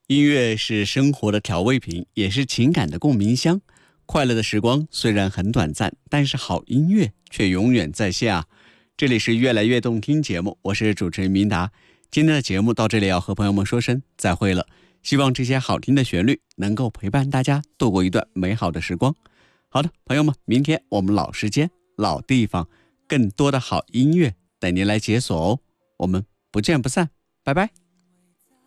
音乐是生活的调味品，也是情感的共鸣箱。快乐的时光虽然很短暂，但是好音乐却永远在线啊！这里是越来越动听节目，我是主持人明达。今天的节目到这里要和朋友们说声再会了，希望这些好听的旋律能够陪伴大家度过一段美好的时光。好的，朋友们，明天我们老时间、老地方，更多的好音乐等您来解锁哦。我们不见不散，拜拜。